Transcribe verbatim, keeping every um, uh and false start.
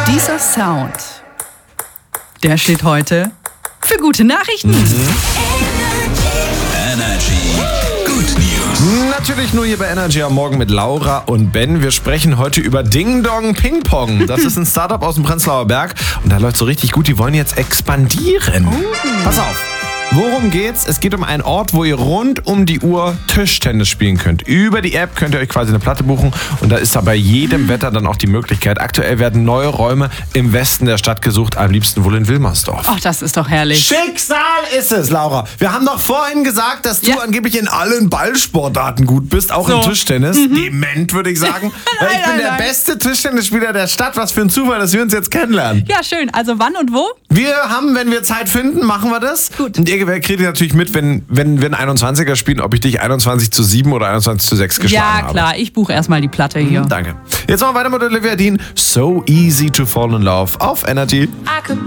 Dieser Sound, der steht heute für gute Nachrichten. Mhm. Energy Good News. Natürlich nur hier bei Energy am Morgen mit Laura und Ben. Wir sprechen heute über Ding Dong Ping Pong. Das ist ein Startup aus dem Prenzlauer Berg und da läuft so richtig gut. Die wollen jetzt expandieren. Oh. Pass auf. Worum geht's? Es geht um einen Ort, wo ihr rund um die Uhr Tischtennis spielen könnt. Über die App könnt ihr euch quasi eine Platte buchen und da ist da bei jedem Wetter dann auch die Möglichkeit. Aktuell werden neue Räume im Westen der Stadt gesucht, am liebsten wohl in Wilmersdorf. Ach, das ist doch herrlich. Schicksal ist es, Laura. Wir haben doch vorhin gesagt, dass du ja. angeblich in allen Ballsportarten gut bist, auch so. Im Tischtennis. Mhm. Dement, würde ich sagen. nein, ich bin nein, der nein. beste Tischtennisspieler der Stadt. Was für ein Zufall, dass wir uns jetzt kennenlernen. Ja, schön. Also wann und wo? Wir haben, wenn wir Zeit finden, machen wir das. Gut. Und ihr kriegt natürlich mit, wenn, wenn wir einen einundzwanziger spielen, ob ich dich einundzwanzig zu sieben oder einundzwanzig zu sechs geschlagen habe. Ja, klar. Ich buche erstmal die Platte hier. Danke. Jetzt machen wir weiter mit Olivia Dean. So easy to fall in love auf Energy. I could